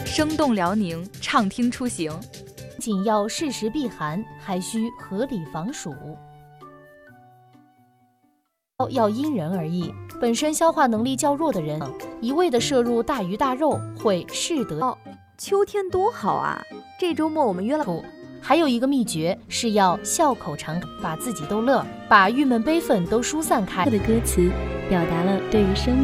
生动辽宁，畅听出行。 仅要适时避寒，还需合理防暑。要因人而异，本身消化能力较弱的人，一味的摄入大鱼大肉会适得。 秋天多好啊！这周末我们约了。 还有一个秘诀是要笑口常开，把自己逗乐，把郁闷悲愤都疏散开。 的歌词表达了对于生命